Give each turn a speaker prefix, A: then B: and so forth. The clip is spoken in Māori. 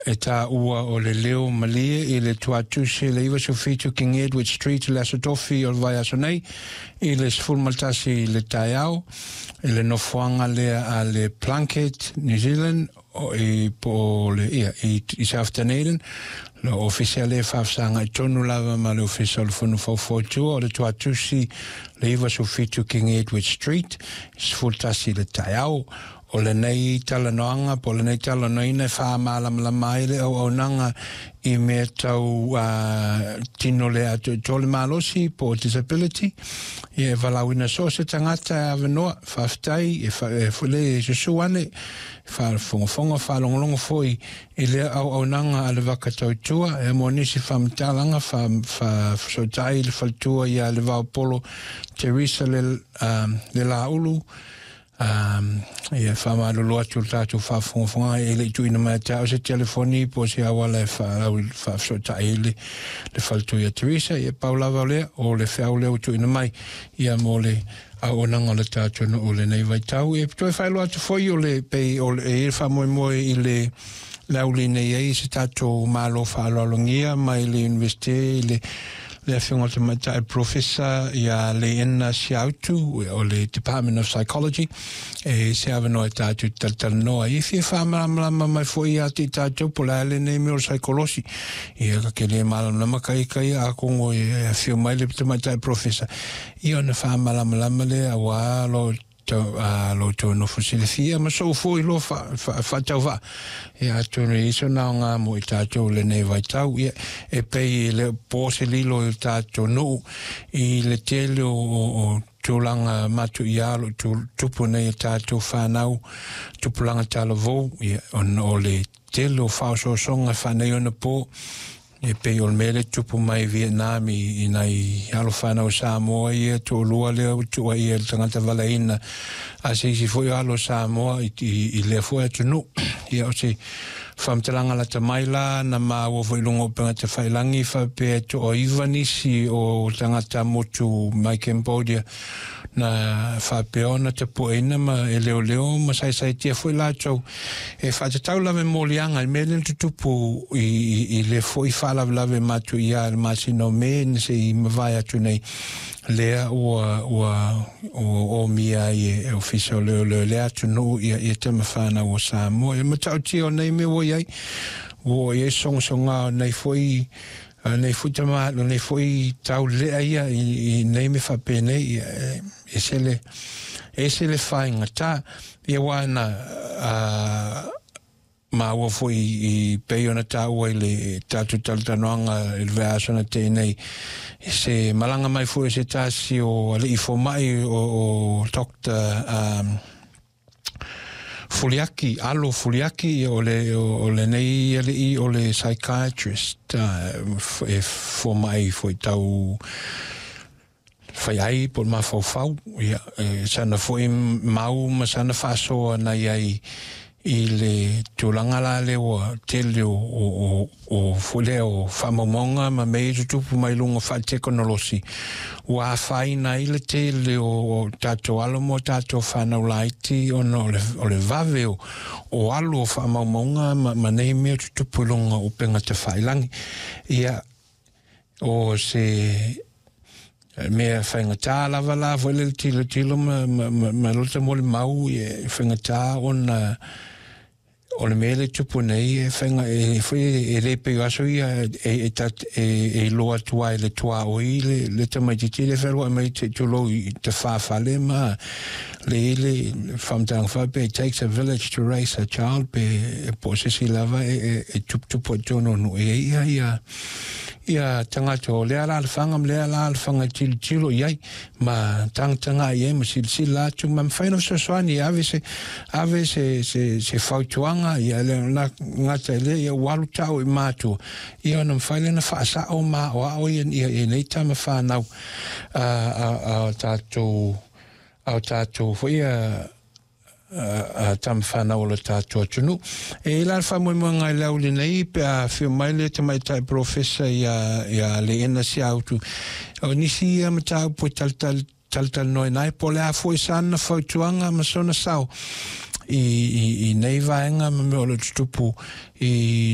A: e tā ua o le leo malie i le tuatuse le iwa sofitu King Edward Street le asotofi o le vai aso nei i le sfulmaltasi le taiao i le nofuanga lea a le Plunkett New Zealand o i po le i South Dunedin le officiale whafsanga i tonu lava ma le official funu faufotua o le tuatusi le iwa sofitu King Edward Street sfultasi le taiao o le nei talanoanga, po le nei talanoina wha maalamala le au nanga i mea tau tino le atu tole malosi po disability. I e walawina so se tangata e avanoa, whaftai, e fule e susuane, whafonga whalongolongo foi i le au nanga a le wakatau tua, e mo nisi whamtalanga, whasotai le whaltua i a le waupolo Teresa le la ulu, ia whamarolo atu tātou whafonga e le tuina mai tau se telefoni po se awala e whasotai le whaltuia Teresa ia paulawa lea o le whiau leo tuina mai ia mo le a onanga le tātou no o le nei vai tau e toi whaelo atu foi o le pei o le e whamoe i le lauli nei ei se tātou malo whaaloalongia mai le universite le awhionga te matai professor ia le ena si autu o le Department of Psychology e se awanoa tātou talanoa i whia whamarama mai fwoi a ti tātou po la le nei meo psychology ia ka ke le malamama kai a kongo e awhio mai le te matai professor i ona whamarama le a wā lo to no fosilifia ma so foi lo fa tau va e atu ni so na nga mo i tātou le nei vai tau e pei le poselilo i tātou no i le tele o tūlanga matu i alo tupu nei tātou whanau tupulanga tala vau o le tele o whaososonga whanei ona po e pei o mele tupu mai Vietnam i nei alo whanau Samoa i tu lua leo tua i el tangata walaina a se si foi alo Samoa i lea foi atu nu i au se whamtalanga la tamaila na maua foi lungo penga te whailangi whape tu o iwanisi o tangata motu mai Cambodia na whapeona te poena ma e leo ma sai tia foi la tau e whatatau lave molianga i mele tutupu i le foi whalave matu i a masino me se i mawai atu nei lea o mia i e official lea atu no i te mawhana o Samoa e matau tio nei me wo iai wo i e songa nei foi nei foi tamalo nei foi tau lea ia i nei me whape nei e se le whainga tā i wana ma ua foi i peiona tāua i le tātou talutanoanga i le veasona tēnei se malanga mai foi se tāsi o ali i fomai o Dr. Fuliaki, Alo Fuliaki o le nei ali o le psychiatrist e fomai foi tau fai ai por ma fau sana foi mau ma sana faso na ai i le tūlanga la le o tele o fule o whamamonga ma mei tupu mai lunga whai teknolosi wa whai na i le tele o tātou alomo tātou whanau laiti o le vave o alo o whamamonga ma nei mea tupu lunga o penga te whailangi ia o se mea whaingatā lava le tilo ma lota mole mau e whaingatā o le mele tupu nei e whainga e whi e repe aso ia e loa tua e le tua o i le tamaititi le wherua mai te tulo i te whawhale ma le whamtang whape it takes a village to raise a child pe posesi lava e tupu tono no ia tangato lea la alfanga lea la alfanga tilo iai ma tanga iai ma silsila tu ma whaino sosoani ave se fautuanga ia le ngata le ia walu tau i mātua ia ona mwhaile na whaasa o ma o ao ia nei tama whanau au tātou ia tam whanau le tātou atunu. E la whamui mga lau li nei pe a whio mai le te mai tai professor ia le ena si autu. O nisi ia matau po tal noi nai po le a fwoi sana whautuanga ma sona sau. I nei vaenga ma me o le tutupu i